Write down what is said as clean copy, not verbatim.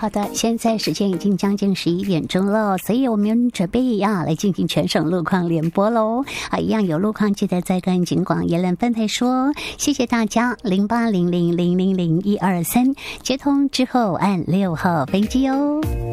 好的，现在时间已经将近11点钟了，所以我们准备来进行全省路况联播喽。一样有路况记得再跟警广宜兰分台说，谢谢大家。0800000123接通之后按6号飞机哦。